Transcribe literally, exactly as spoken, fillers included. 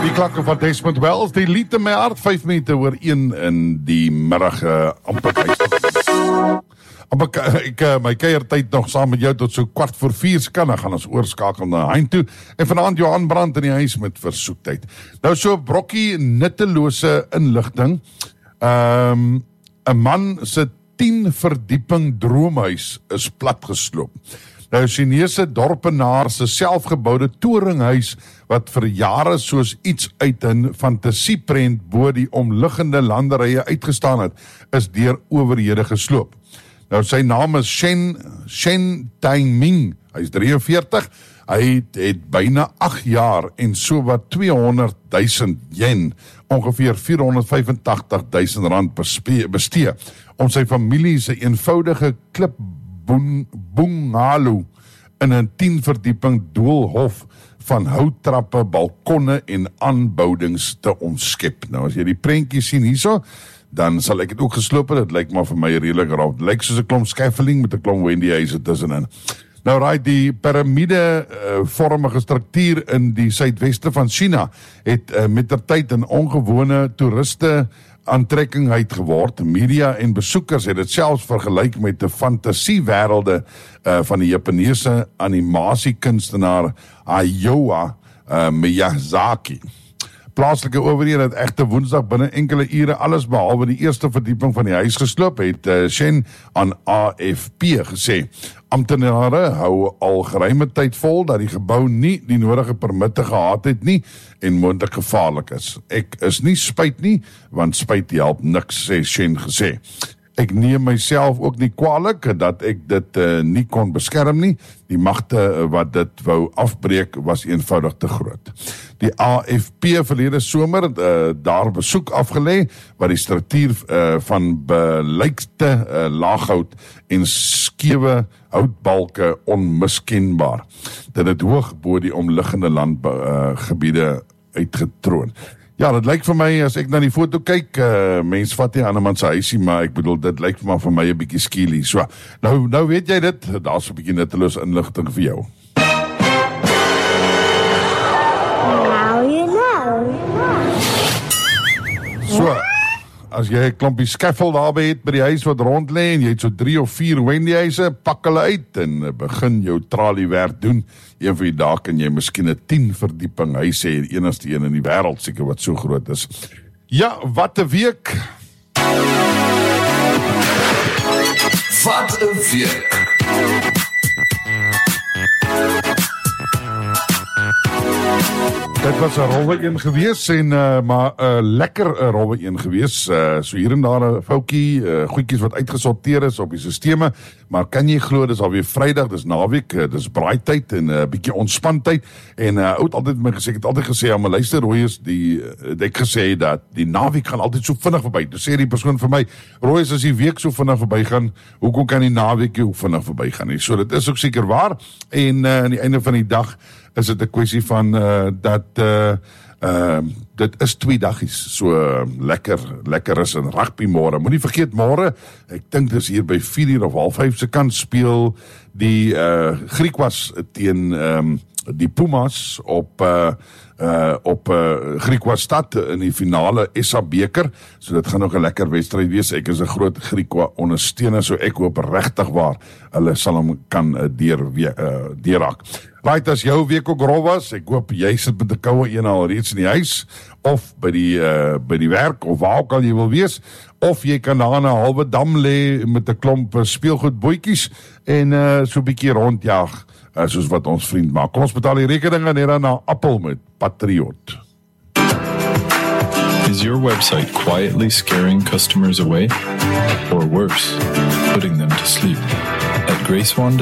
Die klanke van Desmond Wells, die lied in my hart, vyf minute oor een in die middag, uh, amper amper, ek, uh, my keiertyd nog saam met jou tot so kwart voor vier kan, dan gaan ons oorskakel na Hein toe, en vanaand Johan Brandt in die huis met versoektheid. Nou so brokkie nuttelose inligting, um, 'n man se tien verdieping droomhuis is platgesloop. Nou, Chinese dorpenaar se selfgeboude toringhuis, wat vir jare soos iets uit 'n fantasieprent bo die omliggende landerye uitgestaan het, is deur owerhede gesloop. Nou, sy naam is Shen, Shen Taiming, hy is drieënveertig, hy het, het byna agt jaar en so wat tweehonderd duisend yen, ongeveer vierhonderd vyfentagtig duisend rand bestee, om sy familie se eenvoudige klip bungalow in 'n tien verdieping doolhof van houttrappe, balkonne en aanboudings te omskep. Nou as jy die prentjie sien hierso, dan sal ek het ook gesloop het, dit lyk maar vir my redelik raak. Dit lyk soos 'n klomp scaffolding met 'n klomp Wendy huise tussenin. Nou right, die piramide uh, vormige struktuur in die suidweste van China het uh, met der tyd 'n ongewone toeriste aantrekking uitgeword. Media en besoekers het dit selfs vergelyk met die fantasiewêrelde uh, van die Japaneese animasiekunstenaar Hayao uh, Miyazaki. Plaaslike owerhede het egter Woensdag binne enkele ure alles behalwe die eerste verdieping van die huis gesloop, het uh, Shen aan A F P gesê. Amptenare hou al geruime tyd vol dat die gebou nie die nodige permitte gehad het nie en moontlik gevaarlik is. Ek is nie spyt nie, want spyt help niks, sê Shen gesê. Ek neem myself ook nie kwaalik dat ek dit uh, nie kon beskerm nie. Die magte uh, wat dit wou afbreek was eenvoudig te groot. Die A F P verlede somer uh, daar besoek afgelê, wat die struktuur uh, van belykte uh, laaghout en skewe houtbalke onmiskenbaar. Dit het hoog bo die omliggende landgebiede uh, uitgetroon. Ja, dit lyk vir my, as ek na die foto kyk, uh, mens vat nie aan 'n man se huisie, maar ek bedoel, dit lyk maar vir my 'n bietjie skielie. So, nou, nou weet jy dit, daar's 'n bietjie nuttelose inligting vir jou. Now you know. So, as jy 'n klompie scaffold daarby het by die huis wat rond lê en jy het so drie of vier Wendy huise, pak hulle uit en begin jou traliewerk doen. Een van die dae kan jy miskien 'n tien verdieping huis hê, die enigste een in die wêreld seker wat so groot is. Ja, wat 'n week. Wat 'n week. Dit was 'n rowwe een gewees en uh, maar 'n uh, lekker uh, rowwe een gewees. Uh, so hier en daar 'n foutjie, uh, goedjies wat uitgesorteer is op die sisteme, maar kan jy glo dis alweer Vrydag, dis naweek, uh, dis braaityd en 'n uh, bietjie ontspantyd en uh, oud altyd my gesê, ek het altyd gesê aan my luister Rooies, die uh, ek gesê dat die naweek gaan altyd so vinnig verby. Toe sê die persoon vir my, Rooies, as die week so vinnig verbygaan, hoekom kan die naweek so vinnig verbygaan nie? So dit is ook seker waar en uh, aan die einde van die dag is dit 'n kwessie van uh, dat uh, uh, dit is twee daggies, so uh, lekker lekker is in rugby môre. Moenie vergeet môre, ek dink dis hier by vier uur of half vyf se kant speel die uh, Griquas teen um, die Pumas op uh, uh, op uh, Griquas stad in die finale S A beker, so dit gaan nog 'n lekker wedstryd wees. Ek is 'n groot Griqua ondersteuner, so ek hoop regtig waar hulle sal hom kan uh, deur uh, deurraak. Right, as jou week ook rof was, ek hoop jy sit met 'n koue een al reeds in die huis, of by die, uh, by die werk, of waar ook al jy wil wees, of jy kan daar 'n halwe dam lê met 'n klomp speelgoedbootjies, en uh, so 'n bietjie rondjaag, uh, soos wat ons vriend maak. Kom ons betaal die rekeninge net dan na Appel met Patriot. Is your website quietly scaring customers away? Or worse, putting them to sleep? At Grace One